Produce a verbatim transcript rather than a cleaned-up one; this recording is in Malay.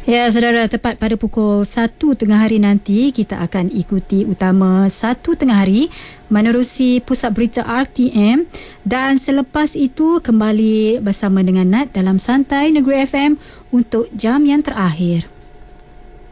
Ya, saudara, tepat pada pukul satu tengah hari nanti kita akan ikuti utama satu tengah hari menerusi Pusat Berita R T M, dan selepas itu kembali bersama dengan Nat dalam Santai Negeri F M untuk jam yang terakhir.